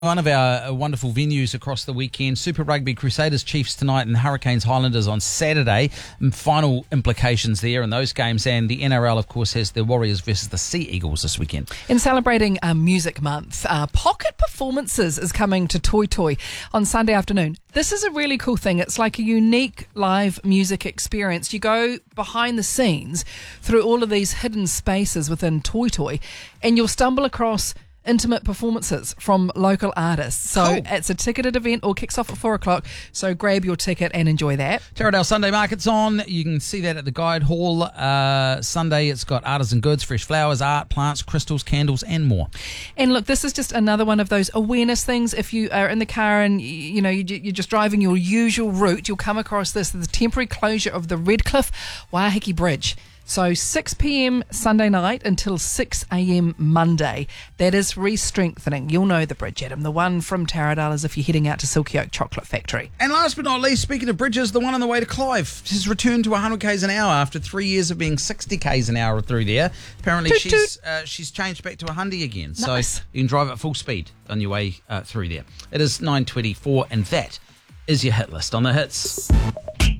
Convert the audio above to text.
One of our wonderful venues across the weekend, Super Rugby, Crusaders Chiefs tonight and Hurricanes Highlanders on Saturday. Final implications there in those games, and the NRL of course has the Warriors versus the Sea Eagles this weekend. In celebrating Music Month, Pocket Performances is coming to Toi Toi on Sunday afternoon. This is a really cool thing. It's like a unique live music experience. You go behind the scenes through all of these hidden spaces within Toi Toi and you'll stumble across intimate performances from local artists. So cool. It's a ticketed event, or kicks off at 4 o'clock. So grab your ticket and enjoy that. Taradale Sunday Market's on. You can see that at the Guide Hall. Sunday, it's got artisan goods, fresh flowers, art, plants, crystals, candles, and more. And look, this is just another one of those awareness things. If you are in the car and you're just driving your usual route, you'll come across this: the temporary closure of the Redcliffe Waiheke Bridge. So 6 p.m. Sunday night until 6 a.m. Monday. That is re-strengthening. You'll know the bridge, Adam. The one from Taradale is if you're heading out to Silky Oak Chocolate Factory. And last but not least, speaking of bridges, the one on the way to Clive has returned to 100 k's an hour after 3 years of being 60 k's an hour through there. Apparently she's changed back to 100 again. Nice. So you can drive at full speed on your way through there. It is 9:24 and that is your hit list on the hits.